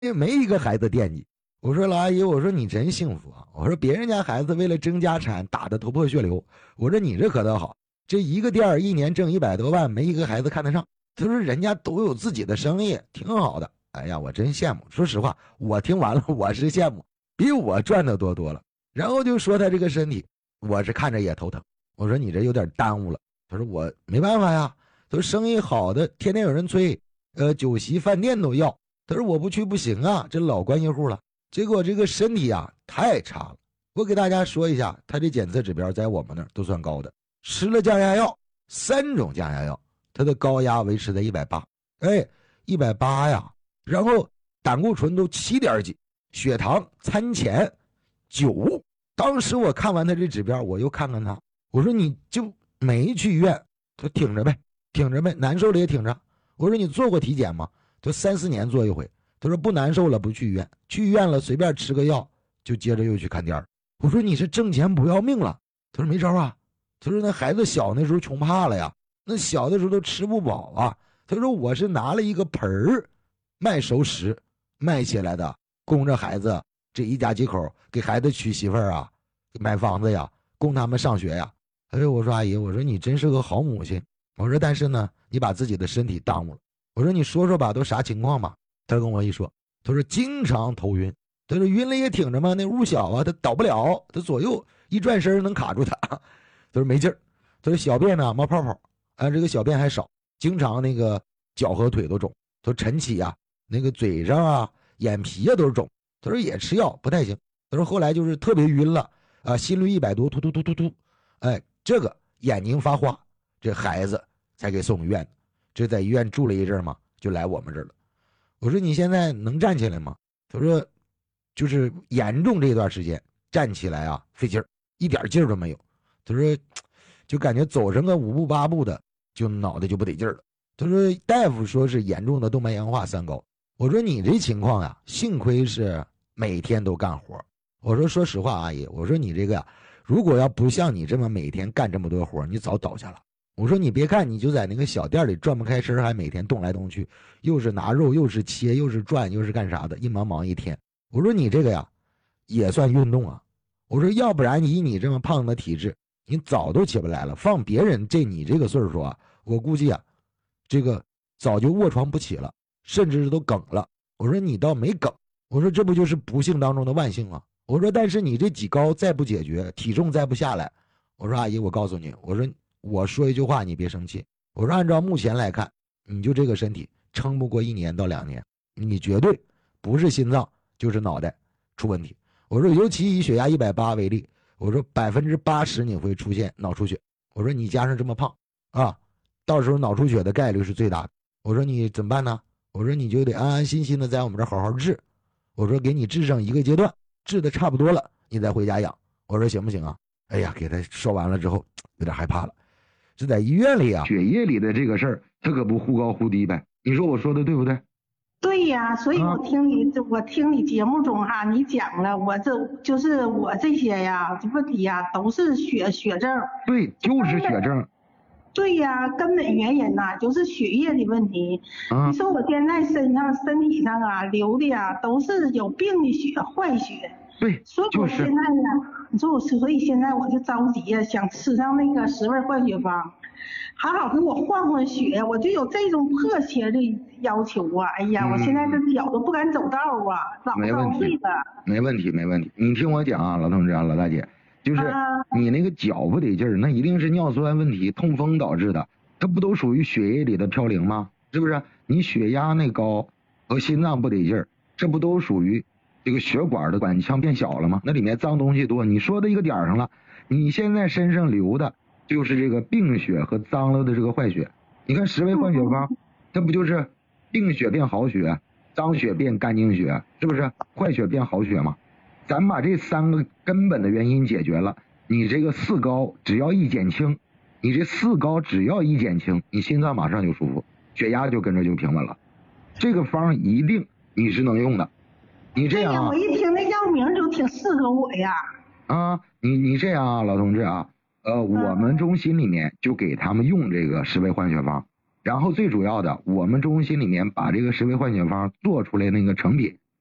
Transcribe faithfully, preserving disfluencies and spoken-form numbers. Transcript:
也没一个孩子惦记。我说老阿姨，我说你真幸福啊！我说别人家孩子为了争家产打得头破血流，我说你这可倒好，这一个店儿一年挣一百多万，没一个孩子看得上。他说人家都有自己的生意，挺好的。哎呀，我真羡慕。说实话，我听完了我是羡慕，比我赚的多多了。然后就说他这个身体，我是看着也头疼。我说你这有点耽误了。他说我没办法呀，他说生意好的天天有人催，呃，酒席饭店都要。他说我不去不行啊，这老关系户了。结果这个身体啊太差了。我给大家说一下，他这检测指标在我们那儿都算高的，吃了降压药，三种降压药，他的高压维持在一百八，哎，一百八呀，然后胆固醇都七点几，血糖餐前九。当时我看完他这指标，我又看看他，我说你就没去医院？他说挺着呗，挺着呗，难受了也挺着。我说你做过体检吗？他说三四年做一回。他说不难受了不去医院，去医院了随便吃个药就接着又去看店。我说你是挣钱不要命了？他说没招啊。他说那孩子小那时候穷怕了呀，那小的时候都吃不饱啊。他说我是拿了一个盆儿卖熟食卖起来的，供着孩子这一家几口，给孩子娶媳妇儿啊，买房子呀，供他们上学呀。哎，我说阿姨，我说你真是个好母亲。我说但是呢，你把自己的身体耽误了。我说你说说吧，都啥情况吧？他跟我一说，他说经常头晕。他说晕了也挺着嘛，那屋小啊，他倒不了，他左右一转身能卡住他。他说没劲儿。他说小便呢冒泡泡，啊，这个小便还少，经常那个脚和腿都肿。他说晨起啊，那个嘴上啊、眼皮啊都是肿。他说也吃药不太行。他说后来就是特别晕了啊，心率一百多，突突突突突，哎，这个眼睛发花，这孩子才给送医院。这在医院住了一阵嘛，就来我们这儿了。我说你现在能站起来吗？他说就是严重这段时间站起来啊费劲儿，一点劲儿都没有。他说就感觉走上个五步八步的就脑袋就不得劲儿了。他说大夫说是严重的动脉硬化三高。我说你这情况呀，幸亏是每天都干活。我说说实话阿姨，我说你这个呀，如果要不像你这么每天干这么多活，你早倒下了。我说你别看你就在那个小店里转不开身，还每天动来动去，又是拿肉又是切又是转又是干啥的，一忙忙一天。我说你这个呀也算运动啊。我说要不然以你这么胖的体质，你早都起不来了。放别人这你这个岁数啊，我估计啊这个早就卧床不起了，甚至都梗了。我说你倒没梗，我说这不就是不幸当中的万幸吗？我说但是你这几高再不解决，体重再不下来，我说阿姨我告诉你，我说我说一句话你别生气，我说按照目前来看，你就这个身体撑不过一年到两年，你绝对不是心脏就是脑袋出问题。我说尤其以血压一百八为例，我说百分之八十你会出现脑出血。我说你加上这么胖啊，到时候脑出血的概率是最大的。我说你怎么办呢？我说你就得安安心心的在我们这好好治。我说给你治上一个阶段，治的差不多了，你再回家养。我说行不行啊？哎呀，给他说完了之后，有点害怕了。是在医院里啊，血液里的这个事儿，他可不忽高忽低呗。你说我说的对不对？ 对呀，所以我听你、啊、我听你节目中哈、啊，你讲了，我这就是我这些呀问题呀，都是血血症。 对，就是血症。 对呀，根本原因呐、啊，就是血液的问题。啊、你说我现在身上身体上啊流的呀，都是有病的血，坏血。 对， 所以我现在呢，你说我所以现在我就着急呀，想吃上那个十味换血方，好好给我换换血，我就有这种迫切的要求啊！哎呀，嗯、我现在这脚都不敢走道啊，老着急了。 没问题，没问题。你听我讲啊，老同志啊，老大姐，就是你那个脚不得劲儿，那一定是尿酸问题、痛风导致的，它不都属于血液里的嘌呤吗？是不是？你血压那高和心脏不得劲儿，这不都属于这个血管的管腔变小了吗？那里面脏东西多，你说到一个点上了。你现在身上流的就是这个病血和脏了的这个坏血。你看十味换血方，这不就是病血变好血，脏血变干净血，是不是？坏血变好血嘛。咱把这三个根本的原因解决了，你这个四高只要一减轻，你这四高只要一减轻，你心脏马上就舒服，血压就跟着就平稳了。这个方一定你是能用的。你这样、啊、 我一听那药名就挺适合我呀。 啊，你你这样啊，老同志啊，呃，嗯、我们中心里面就给他们用这个十味换血方，然后最主要的，我们中心里面把这个十味换血方做出来那个成品